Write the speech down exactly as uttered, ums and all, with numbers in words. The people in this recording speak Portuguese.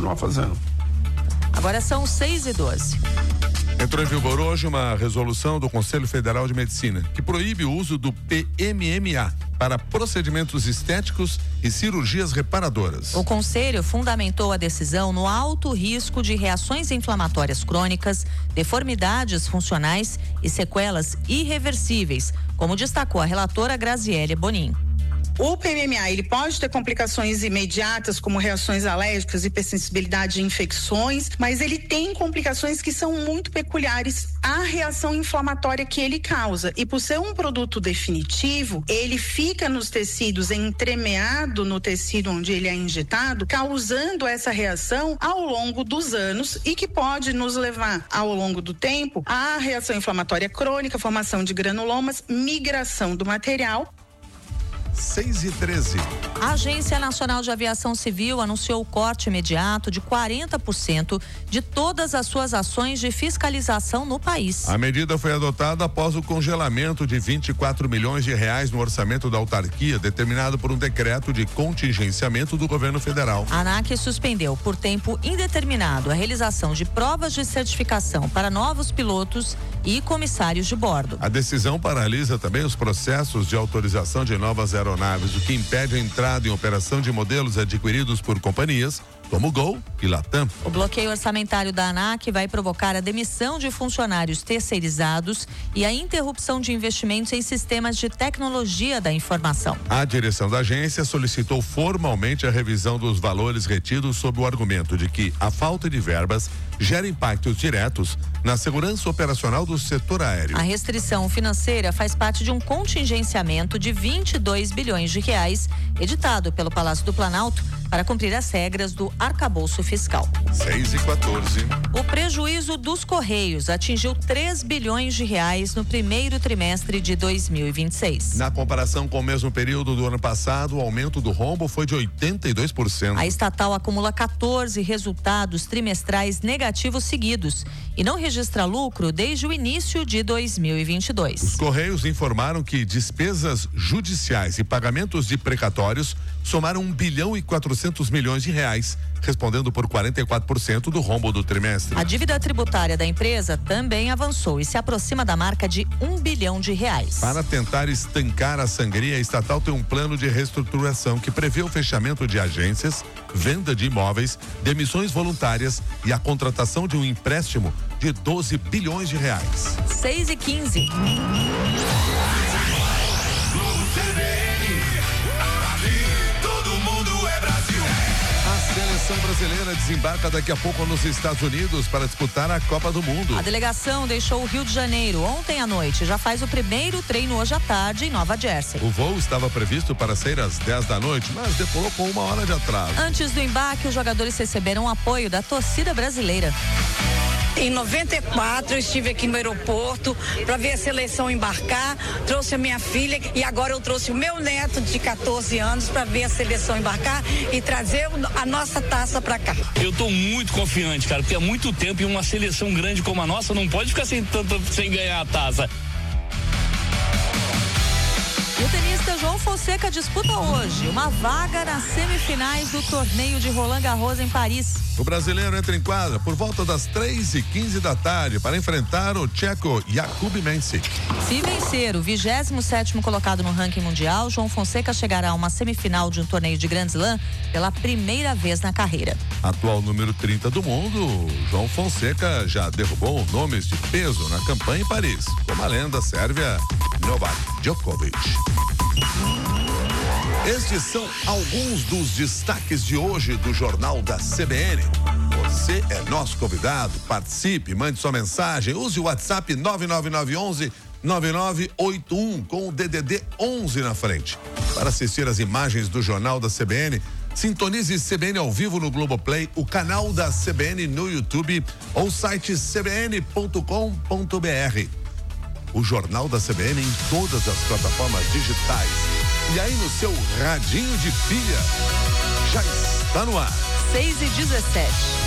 continuar fazendo. Agora são seis e doze. Entrou em vigor hoje uma resolução do Conselho Federal de Medicina que proíbe o uso do P M M A para procedimentos estéticos e cirurgias reparadoras. O Conselho fundamentou a decisão no alto risco de reações inflamatórias crônicas, deformidades funcionais e sequelas irreversíveis, como destacou a relatora Graziele Bonin. O P M M A, ele pode ter complicações imediatas, como reações alérgicas, hipersensibilidade e infecções, mas ele tem complicações que são muito peculiares à reação inflamatória que ele causa. E por ser um produto definitivo, ele fica nos tecidos, entremeado no tecido onde ele é injetado, causando essa reação ao longo dos anos e que pode nos levar, ao longo do tempo, à reação inflamatória crônica, formação de granulomas, migração do material. seis e treze. A Agência Nacional de Aviação Civil anunciou o corte imediato de quarenta por cento de todas as suas ações de fiscalização no país. A medida foi adotada após o congelamento de vinte e quatro milhões de reais no orçamento da autarquia, determinado por um decreto de contingenciamento do governo federal. A ANAC suspendeu por tempo indeterminado a realização de provas de certificação para novos pilotos e comissários de bordo. A decisão paralisa também os processos de autorização de novas aeronaves, o que impede a entrada em operação de modelos adquiridos por companhias como Gol e Latam. O bloqueio orçamentário da ANAC vai provocar a demissão de funcionários terceirizados e a interrupção de investimentos em sistemas de tecnologia da informação. A direção da agência solicitou formalmente a revisão dos valores retidos sob o argumento de que a falta de verbas gera impactos diretos na segurança operacional do setor aéreo. A restrição financeira faz parte de um contingenciamento de vinte e dois bilhões de reais, editado pelo Palácio do Planalto para cumprir as regras do arcabouço fiscal. seis e quatorze. O prejuízo dos Correios atingiu três bilhões de reais no primeiro trimestre de dois mil e vinte e seis. Na comparação com o mesmo período do ano passado, o aumento do rombo foi de oitenta e dois por cento. A estatal acumula quatorze resultados trimestrais negativos seguidos e não registra lucro desde o início de dois mil e vinte e dois. Os Correios informaram que despesas judiciais e pagamentos de precatórios somaram um bilhão e quatrocentos milhões de reais, respondendo por quarenta e quatro por cento do rombo do trimestre. A dívida tributária da empresa também avançou e se aproxima da marca de um bilhão de reais. Para tentar estancar a sangria, a estatal tem um plano de reestruturação que prevê o fechamento de agências, venda de imóveis, demissões voluntárias e a contratação de um empréstimo de doze bilhões de reais. seis e quinze. A seleção brasileira desembarca daqui a pouco nos Estados Unidos para disputar a Copa do Mundo. A delegação deixou o Rio de Janeiro ontem à noite, já faz o primeiro treino hoje à tarde em Nova Jersey. O voo estava previsto para sair às dez da noite, mas decolou com uma hora de atraso. Antes do embarque, os jogadores receberam o apoio da torcida brasileira. Em noventa e quatro eu estive aqui no aeroporto para ver a seleção embarcar, trouxe a minha filha e agora eu trouxe o meu neto de quatorze anos para ver a seleção embarcar e trazer a nossa taça para cá. Eu tô muito confiante, cara, porque há muito tempo e uma seleção grande como a nossa não pode ficar sem, tanto, sem ganhar a taça. E o tenista João Fonseca disputa hoje uma vaga nas semifinais do torneio de Roland Garros em Paris. O brasileiro entra em quadra por volta das três e quinze da tarde para enfrentar o tcheco Jakub Mensik. Se vencer o vigésimo sétimo colocado no ranking mundial, João Fonseca chegará a uma semifinal de um torneio de Grand Slam pela primeira vez na carreira. Atual número trinta do mundo, João Fonseca já derrubou nomes de peso na campanha em Paris, como a lenda sérvia Novak Djokovic. Estes são alguns dos destaques de hoje do Jornal da C B N. Você é nosso convidado, participe, mande sua mensagem, use o WhatsApp nove nove nove um um nove nove oito um com o D D D onze na frente. Para assistir as imagens do Jornal da C B N, sintonize C B N ao vivo no Globoplay, o canal da C B N no YouTube ou site c b n ponto com ponto b r. O Jornal da C B N em todas as plataformas digitais. E aí no seu radinho de pilha, já está no ar. seis e dezessete.